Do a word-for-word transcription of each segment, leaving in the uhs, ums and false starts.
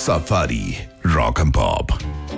Safari Rock and Pop.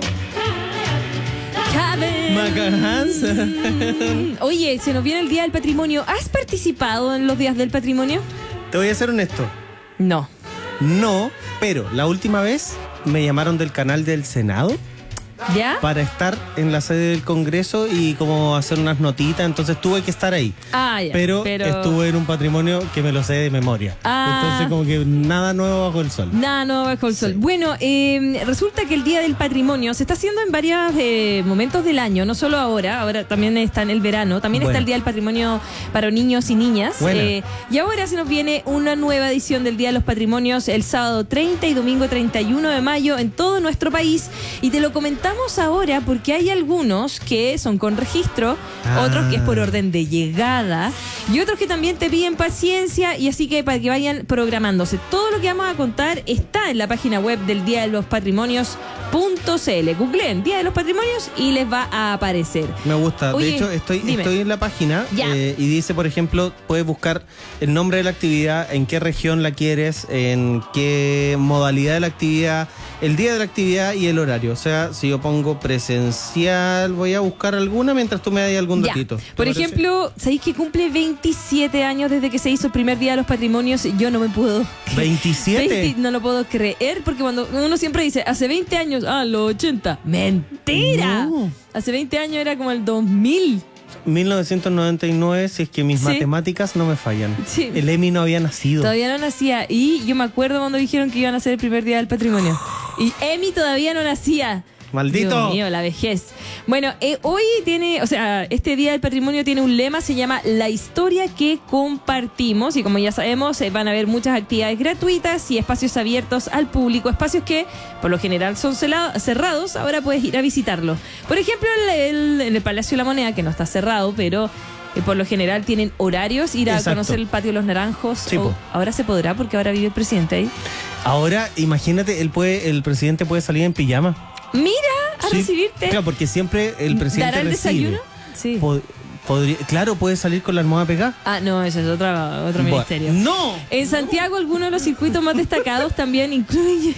Oye, se nos viene el Día del Patrimonio. ¿Has participado en los días del patrimonio? Te voy a ser honesto. No. No, pero la última vez me llamaron del canal del Senado. ¿Ya? Para estar en la sede del Congreso y como hacer unas notitas, entonces tuve que estar ahí. Ah, ya. Pero, pero... estuve en un patrimonio que me lo sé de memoria. Ah. Entonces como que nada nuevo bajo el sol. Nada nuevo bajo el sol. Sí. Bueno, eh, resulta que el Día del Patrimonio se está haciendo en varios eh, momentos del año, no solo ahora, ahora también está en el verano, también bueno. está el Día del Patrimonio para niños y niñas. Eh, y ahora se nos viene una nueva edición del Día de los Patrimonios el sábado treinta y domingo treinta y uno de mayo en todo nuestro país. Y te lo comentamos ahora porque hay algunos que son con registro, ah. otros que es por orden de llegada y otros que también te piden paciencia, y así que para que vayan programándose. Todo lo que vamos a contar está en la página web del Día de los Patrimonios punto c l. Googleen Día de los Patrimonios y les va a aparecer. Me gusta. Oye, de hecho, estoy, estoy en la página eh, y dice, por ejemplo, puedes buscar el nombre de la actividad, en qué región la quieres, en qué modalidad de la actividad, el día de la actividad y el horario. O sea, si yo pongo presencial, voy a buscar alguna mientras tú me das algún ya. datito. Por parece? ejemplo, ¿sabéis que cumple veintisiete años desde que se hizo el primer Día de los Patrimonios? Yo no me puedo... ¿veintisiete? veinte, no lo puedo creer, porque cuando uno siempre dice, hace veinte años, ah, los ochenta. ¡Mentira! No. Hace veinte años era como el dos mil. mil novecientos noventa y nueve, si es que mis sí. matemáticas no me fallan. Sí. El Emi no había nacido. Todavía no nacía. Y yo me acuerdo cuando dijeron que iban a hacer el primer Día del Patrimonio. Y Emi todavía no nacía. ¡Maldito! Dios mío, la vejez. Bueno, eh, hoy tiene, o sea, este Día del Patrimonio tiene un lema, se llama La historia que compartimos. Y como ya sabemos, eh, van a haber muchas actividades gratuitas y espacios abiertos al público. Espacios que, por lo general, son cerrados. Ahora puedes ir a visitarlos. Por ejemplo, en el, en el Palacio de la Moneda, que no está cerrado, pero... Eh, por lo general tienen horarios, ir a Exacto. conocer el Patio de los Naranjos. Sí, o, ahora se podrá porque ahora vive el presidente ahí. Ahora, imagínate, él puede, el presidente puede salir en pijama. Mira, a sí, recibirte. Claro, porque siempre el presidente ¿Dará el recibe. desayuno? Sí. Pod, podría, claro, puede salir con la almohada pegada. Ah, no, eso es otra, otro bueno, ministerio. ¡No! En Santiago, no. algunos de los circuitos más destacados también incluyen...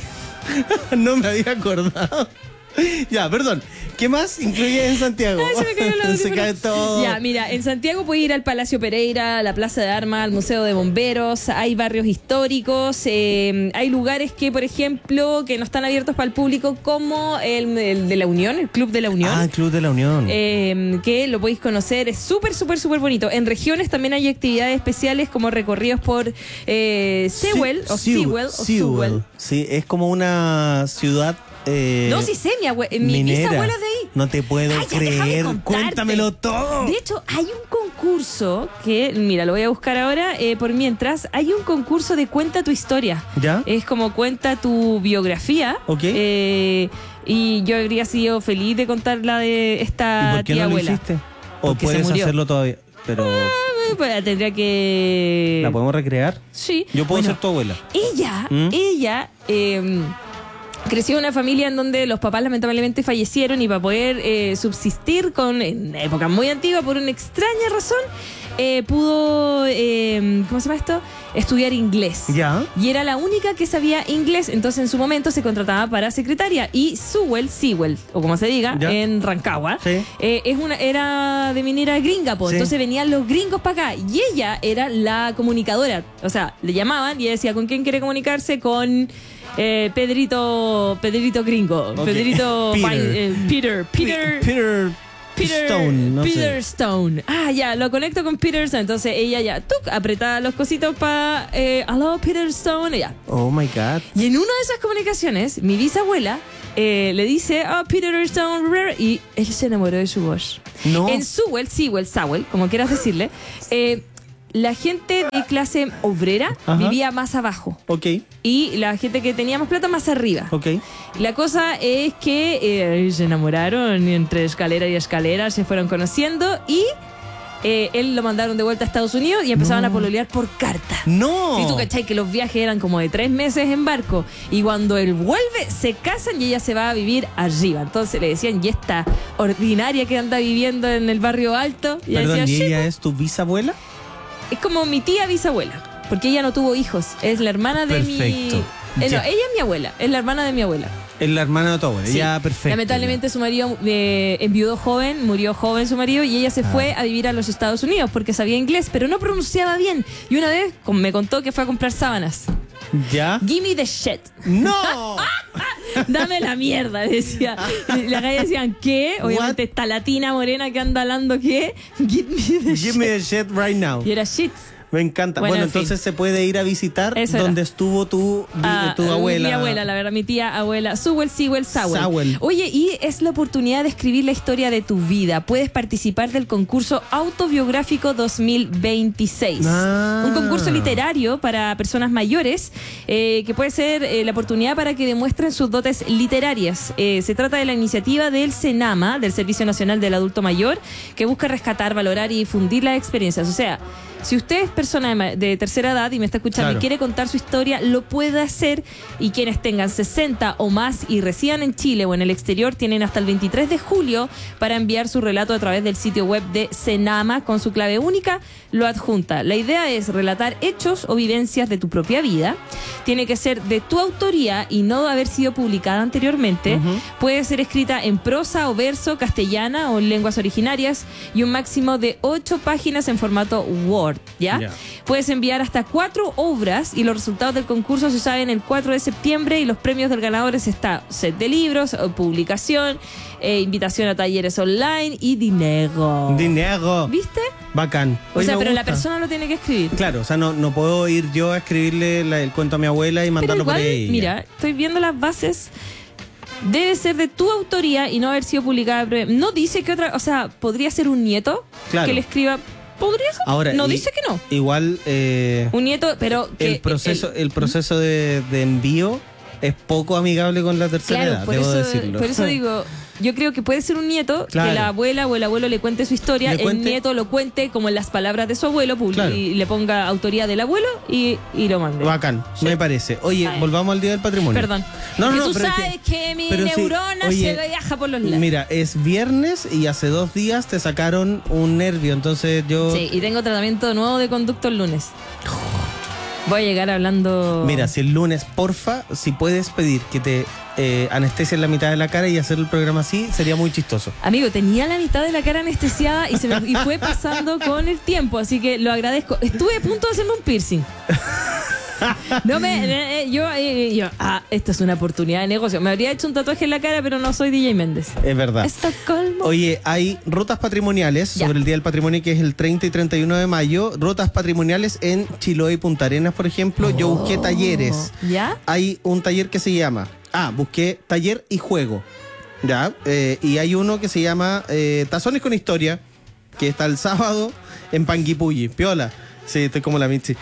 No me había acordado. Ya, perdón. ¿Qué más incluye en Santiago? Ay, se me cayó la se cae todo. Ya, mira, en Santiago puede ir al Palacio Pereira, a la Plaza de Armas, al Museo de Bomberos, hay barrios históricos, eh, hay lugares que, por ejemplo, que no están abiertos para el público, como el, el de la Unión, el Club de la Unión. Ah, el Club de la Unión. Eh, que lo podéis conocer, es súper, súper, súper bonito. En regiones también hay actividades especiales como recorridos por eh, Sewell, sí, o Sewell, o Sewell. Sí, es como una ciudad... Eh, no, sí sé, mi, abue- mi bisabuela de ahí. No te puedo Ay, creer. Cuéntamelo todo. De hecho, hay un concurso que, mira, lo voy a buscar ahora. Eh, por mientras, hay un concurso de Cuenta tu historia. ¿Ya? Es como cuenta tu biografía. Ok. Eh, y yo habría sido feliz de contar la de esta ¿Y por qué tía no abuela. lo hiciste? ¿O puedes hacerlo todavía? Pero... Ah, pues tendría que... ¿La podemos recrear? Sí. Yo puedo bueno, ser tu abuela. Ella, ¿Mm? ella... Eh, creció en una familia en donde los papás lamentablemente fallecieron y para poder eh, subsistir con, en época muy antigua, por una extraña razón, eh, pudo, eh, ¿cómo se llama esto? Estudiar inglés. Ya. Y era la única que sabía inglés, entonces en su momento se contrataba para secretaria. Y Sewell, Sewell, o como se diga, ¿ya? En Rancagua, sí. eh, es una, era de minera gringa, po. Sí. Entonces venían los gringos para acá y ella era la comunicadora. O sea, le llamaban y ella decía, ¿con quién quiere comunicarse? Con... Eh, Pedrito, Pedrito Gringo, okay. Pedrito Peter. eh, Peter, Peter, Peter, Peter Stone, no Peter sé. Stone. Ah, ya, lo conecto con Peter Stone. Entonces ella ya, tuc, apretaba los cositos para, eh, hello Peter Stone, y ya. Oh my God. Y en una de esas comunicaciones, mi bisabuela eh, le dice, oh, Peter Stone, y él se enamoró de su voz. No. En Sewell, Sewell, Sewell, como quieras decirle, eh, la gente de clase obrera Ajá. vivía más abajo. Ok. Y la gente que tenía más plata más arriba. Ok. La cosa es que eh, se enamoraron y entre escalera y escalera se fueron conociendo y eh, él lo mandaron de vuelta a Estados Unidos y empezaban no. a pololear por carta. ¡No! Y tú cachai que los viajes eran como de tres meses en barco. Y cuando él vuelve, se casan y ella se va a vivir arriba. Entonces le decían, ¿y esta ordinaria que anda viviendo en el barrio alto? Y Perdón, decía, ¿y ella es tu bisabuela? Es como mi tía bisabuela, porque ella no tuvo hijos. Es la hermana de Perfecto. mi Eh, no, ella es mi abuela, es la hermana de mi abuela. Es la hermana de tu abuela, sí. ya perfecto. Lamentablemente ya. su marido eh, enviudó joven, murió joven su marido y ella se ah. fue a vivir a los Estados Unidos porque sabía inglés, pero no pronunciaba bien. Y una vez me contó que fue a comprar sábanas. ¿Ya? Gimme the shit. ¡No! Dame la mierda, decía. Las gallas decían, ¿qué? Obviamente esta latina morena que anda hablando, ¿qué? Give me the Give shit. me the shit right now. Y era shit. Me encanta. Bueno, bueno entonces fin. se puede ir a visitar Eso donde era. estuvo tu, ah, tu abuela. Mi abuela, la verdad, mi tía abuela. Sewell, Sewell, Sewell. Sewell. Oye, y es la oportunidad de escribir la historia de tu vida. Puedes participar del concurso autobiográfico dos mil veintiséis. Ah. Un concurso literario para personas mayores eh, que puede ser eh, la oportunidad para que demuestren sus dotes literarias. Eh, se trata de la iniciativa del SENAMA, del Servicio Nacional del Adulto Mayor, que busca rescatar, valorar y difundir las experiencias. O sea, si usted es persona de, de tercera edad y me está escuchando claro. y quiere contar su historia, lo puede hacer. Y quienes tengan sesenta o más y residan en Chile o en el exterior tienen hasta el veintitrés de julio para enviar su relato a través del sitio web de SENAMA con su clave única, lo adjunta. La idea es relatar hechos o vivencias de tu propia vida. Tiene que ser de tu autoría y no haber sido publicada anteriormente. Uh-huh. Puede ser escrita en prosa o verso, castellana o en lenguas originarias y un máximo de ocho páginas en formato Word. ¿Ya? Yeah. Puedes enviar hasta cuatro obras y los resultados del concurso se saben el cuatro de septiembre y los premios del ganador está set de libros, publicación, eh, invitación a talleres online y dinero. Dinero. ¿Viste? Bacán. Hoy o sea, pero gusta. La persona lo tiene que escribir. Claro, o sea, no, no puedo ir yo a escribirle la, el cuento a mi abuela y mandarlo igual, por ella. Mira, estoy viendo las bases. Debe ser de tu autoría y no haber sido publicada. No dice que otra, o sea, podría ser un nieto claro. que le escriba. ¿Podría ser? Ahora, no y, dice que no. Igual eh, un nieto, pero que el proceso, el, el proceso de, de envío es poco amigable con la tercera claro, edad, por debo eso, decirlo. Por eso digo, yo creo que puede ser un nieto claro. que la abuela o el abuelo le cuente su historia, ¿Le el cuente? nieto lo cuente como en las palabras de su abuelo claro. y le ponga autoría del abuelo y, y lo mande. Bacán, sí. me parece. Oye, Ay. volvamos al Día del Patrimonio. Perdón. No, no, no, tú pero sabes que, que mi neurona sí, oye, se viaja por los lados. Mira, es viernes y hace dos días te sacaron un nervio, entonces yo... Sí, y tengo tratamiento nuevo de conducto el lunes. Voy a llegar hablando... Mira, si el lunes, porfa, si puedes pedir que te eh, anestesien la mitad de la cara y hacer el programa así, sería muy chistoso. Amigo, tenía la mitad de la cara anestesiada y, se me, y fue pasando con el tiempo, así que lo agradezco. Estuve a punto de hacerme un piercing. No me, eh, yo, eh, yo, ah, esto es una oportunidad de negocio. Me habría hecho un tatuaje en la cara, pero no soy D J Méndez. Es verdad. Estocolmo. Oye, hay rutas patrimoniales ya. sobre el Día del Patrimonio, que es el treinta y treinta y uno de mayo. Rutas patrimoniales en Chiloé y Punta Arenas, por ejemplo. Oh. Yo busqué talleres. ¿Ya? Hay un taller que se llama, ah, busqué taller y juego. Ya, eh, y hay uno que se llama eh, Tazones con Historia, que está el sábado en Panguipulli. Piola. Sí, estoy como la Michi.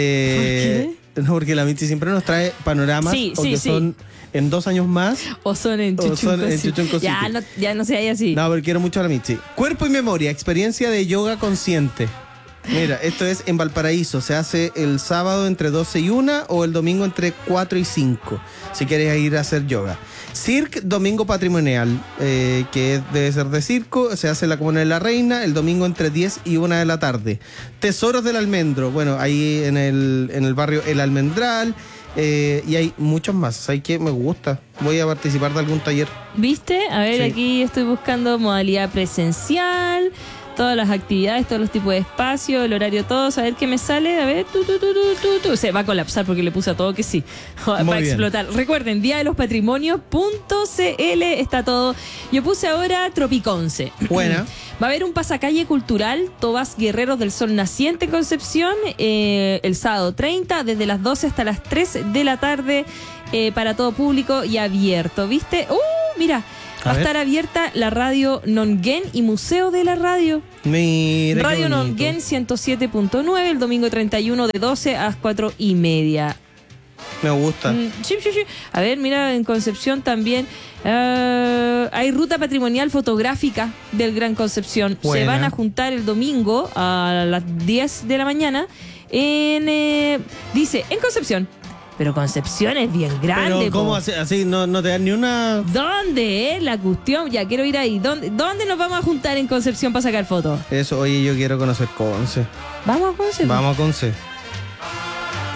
Eh, ¿Por qué? No, porque la Michi siempre nos trae panoramas sí, o sí, que sí. son en dos años más. O son en Chuchunco. Ya no, ya no se hay así. No, pero quiero mucho a la Michi. Cuerpo y memoria, experiencia de yoga consciente. Mira, esto es en Valparaíso. Se hace el sábado entre doce y una o el domingo entre cuatro y cinco. Si quieres ir a hacer yoga. Cirque, domingo patrimonial, eh, que debe ser de circo. Se hace en la Comuna de la Reina el domingo entre diez y una de la tarde. Tesoros del Almendro, bueno, ahí en el, en el barrio El Almendral. Eh, y hay muchos más. ¿Sabes qué? Me gusta. Voy a participar de algún taller. ¿Viste? A ver, sí. Aquí estoy buscando modalidad presencial. Todas las actividades, todos los tipos de espacio, el horario, todo, a ver qué me sale, a ver, tu, tu, tu, tu, tu. Se va a colapsar porque le puse a todo que sí, va a explotar. Recuerden, día de los patrimonios punto c l está todo. Yo puse ahora Tropiconce. Buena. Va a haber un pasacalle cultural, Tobás Guerreros del Sol Naciente en Concepción, eh, el sábado treinta, desde las doce hasta las tres de la tarde, eh, para todo público y abierto, ¿viste? ¡Uh! Mira. Va a, a estar abierta la radio Nonguén y Museo de la Radio. Mira, Radio Nonguén ciento siete punto nueve el domingo treinta y uno de doce a las cuatro y media. Me gusta. Mm, sí, sí, sí. A ver, mira, en Concepción también uh, hay ruta patrimonial fotográfica del Gran Concepción. Buena. Se van a juntar el domingo a las diez de la mañana en, eh, dice, en Concepción. Pero Concepción es bien grande. Pero ¿cómo así? así no, no te dan ni una...? ¿Dónde es la cuestión? Ya quiero ir ahí. ¿Dónde, ¿Dónde nos vamos a juntar en Concepción para sacar fotos? Eso, oye, yo quiero conocer Conce. ¿Vamos a Conce? Vamos a Conce.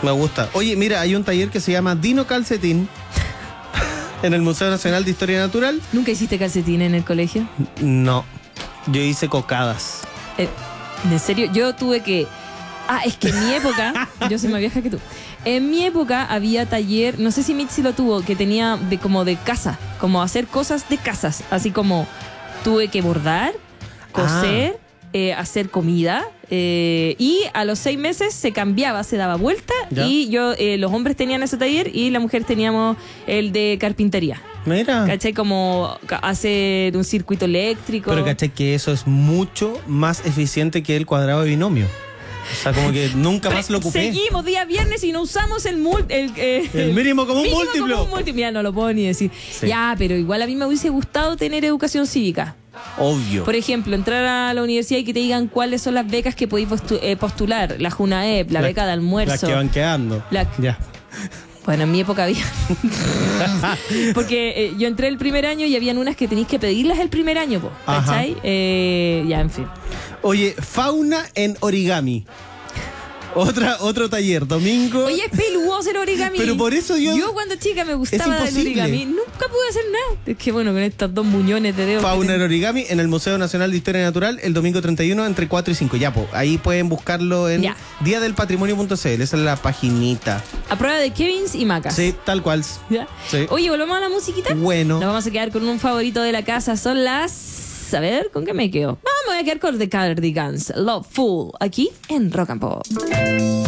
Me gusta. Oye, mira, hay un taller que se llama Dino Calcetín en el Museo Nacional de Historia Natural. ¿Nunca hiciste calcetín en el colegio? No, yo hice cocadas. Eh, ¿En serio? Yo tuve que... Ah, es que en mi época, yo soy más vieja que tú. En mi época había taller, no sé si Mitzi lo tuvo, que tenía de como de casa, como hacer cosas de casas, así como tuve que bordar, coser, ah. eh, hacer comida, eh, y a los seis meses se cambiaba, se daba vuelta, ¿ya? Y yo, eh, los hombres tenían ese taller y las mujeres teníamos el de carpintería. Mira. ¿Cachai? Como hacer un circuito eléctrico. Pero ¿cachai? Que eso es mucho más eficiente que el cuadrado de binomio. O sea, como que nunca más lo ocupé. Seguimos día viernes y no usamos el mul el, eh, el mínimo como un mínimo múltiplo. Como un múltiplo. Ya no lo puedo ni decir. Sí. Ya, pero igual a mí me hubiese gustado tener educación cívica. Obvio. Por ejemplo, entrar a la universidad y que te digan cuáles son las becas que podéis postu eh, postular. La JUNAEP, la, la beca de almuerzo. Las que van quedando. La... Ya. Bueno, en mi época había. Porque eh, yo entré el primer año y habían unas que tenéis que pedirlas el primer año, po, ¿cachai? Eh, ya, en fin. Oye, fauna en origami. Otra, otro taller, domingo. Oye, es peludo hacer origami. Pero por eso yo... Yo cuando chica me gustaba el origami. Nunca pude hacer nada. Es que bueno, con estos dos muñones de dedos. Fauna en origami en el Museo Nacional de Historia Natural el domingo treinta y uno entre cuatro y cinco. Ya, po, ahí pueden buscarlo en día del patrimonio punto c l. Esa es la paginita. A prueba de Kevins y Macas. Sí, tal cual. ¿Ya? Sí. Oye, ¿volvemos a la musiquita? Bueno. Nos vamos a quedar con un favorito de la casa. Son las... A ver, ¿con qué me quedo? Vamos a quedar con The Cardigans, Love Fool, aquí en Rock and Pop.